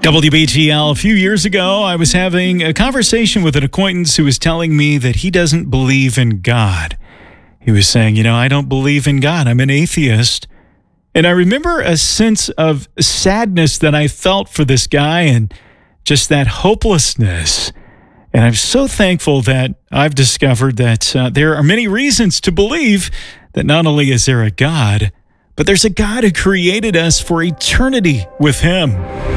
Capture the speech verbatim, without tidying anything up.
W B T L, a few years ago, I was having a conversation with an acquaintance who was telling me that he doesn't believe in God. He was saying, you know, I don't believe in God. I'm an atheist. And I remember a sense of sadness that I felt for this guy and just that hopelessness. And I'm so thankful that I've discovered that uh, there are many reasons to believe that not only is there a God, but there's a God who created us for eternity with Him.